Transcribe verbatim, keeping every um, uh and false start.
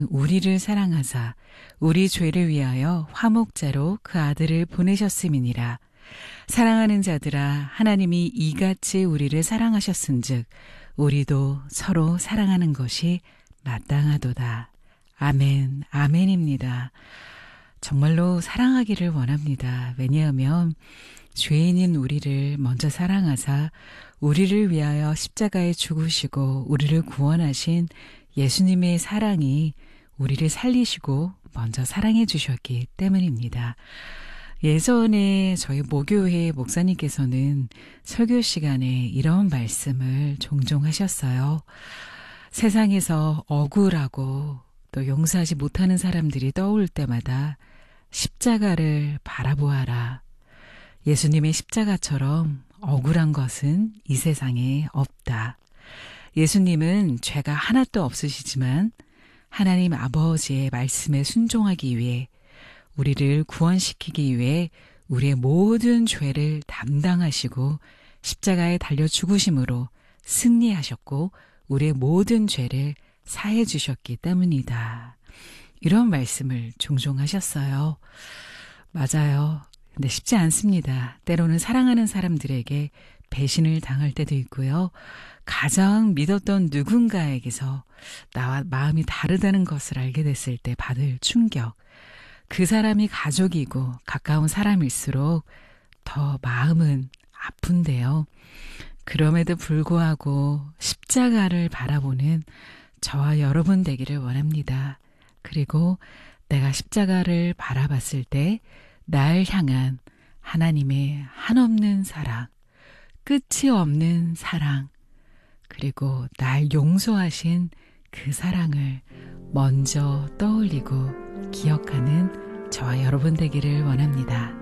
우리를 사랑하사 우리 죄를 위하여 화목제로 그 아들을 보내셨음이니라. 사랑하는 자들아, 하나님이 이같이 우리를 사랑하셨은즉 우리도 서로 사랑하는 것이 마땅하도다. 아멘, 아멘입니다. 정말로 사랑하기를 원합니다. 왜냐하면 죄인인 우리를 먼저 사랑하사 우리를 위하여 십자가에 죽으시고 우리를 구원하신 예수님의 사랑이 우리를 살리시고 먼저 사랑해 주셨기 때문입니다. 예전에 저희 모교회 목사님께서는 설교 시간에 이런 말씀을 종종 하셨어요. 세상에서 억울하고 또 용서하지 못하는 사람들이 떠올 때마다 십자가를 바라보아라. 예수님의 십자가처럼 억울한 것은 이 세상에 없다. 예수님은 죄가 하나도 없으시지만 하나님 아버지의 말씀에 순종하기 위해 우리를 구원시키기 위해 우리의 모든 죄를 담당하시고 십자가에 달려 죽으심으로 승리하셨고 우리의 모든 죄를 사해 주셨기 때문이다. 이런 말씀을 종종 하셨어요. 맞아요. 근데 쉽지 않습니다. 때로는 사랑하는 사람들에게 배신을 당할 때도 있고요. 가장 믿었던 누군가에게서 나와 마음이 다르다는 것을 알게 됐을 때 받을 충격. 그 사람이 가족이고 가까운 사람일수록 더 마음은 아픈데요. 그럼에도 불구하고 십자가를 바라보는 저와 여러분 되기를 원합니다. 그리고 내가 십자가를 바라봤을 때 날 향한 하나님의 한없는 사랑, 끝이 없는 사랑, 그리고 날 용서하신 그 사랑을 먼저 떠올리고 기억하는 저와 여러분 되기를 원합니다.